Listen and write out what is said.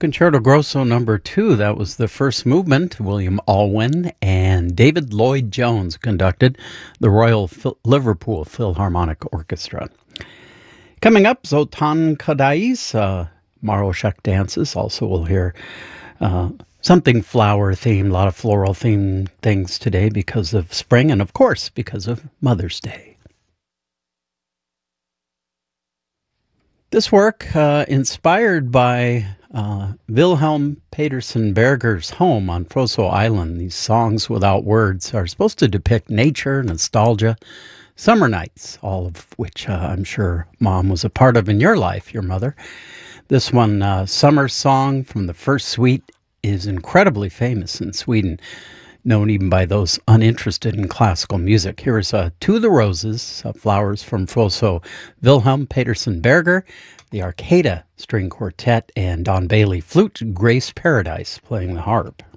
Concerto Grosso number 2, that was the first movement. William Alwyn and David Lloyd Jones conducted the Royal Liverpool Philharmonic Orchestra. Coming up, Zoltan Kodály's Maroshek dances. Also, we'll hear something flower-themed, a lot of floral-themed things today because of spring and, of course, because of Mother's Day. This work, inspired by Wilhelm Petersen Berger's home on Froso Island. These songs without words are supposed to depict nature, nostalgia, summer nights, all of which I'm sure Mom was a part of in your life, your mother. This one, Summer Song from the First Suite, is incredibly famous in Sweden, known even by those uninterested in classical music. Here's To the Roses, Flowers from Froso, Wilhelm Petersen Berger, the Arcada String Quartet, and Don Bailey Flute, Grace Paradise playing the harp.